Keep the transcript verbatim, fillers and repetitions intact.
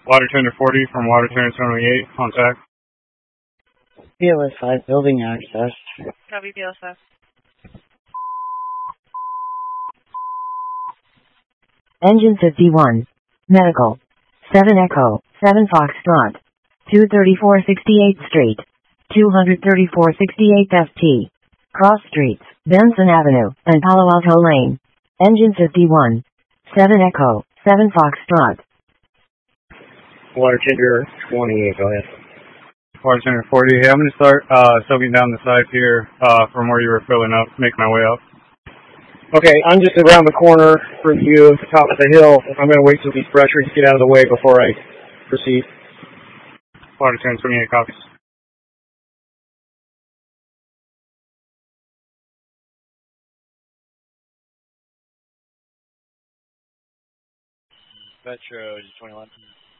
Water Tender forty from Water Tender twenty-eight, contact. B L S five, building access. Copy B L S five. Engine fifty-one. Medical. seven Echo, seven Foxtrot. two thirty-four sixty-eighth Street. two thirty-four sixty-eighth F T. Cross Streets, Benson Avenue, and Palo Alto Lane. Engine fifty-one. seven Echo, seven Foxtrot. Water Tender twenty-eight, go ahead. Water Tender forty. Hey, I'm going to start uh, soaking down the sides here uh, from where you were filling up, make my way up. Okay, I'm just around the corner from you at the top of the hill. I'm going to wait till these pressures get out of the way before I proceed. Water Tender twenty-eight, copies. Metro twenty-one.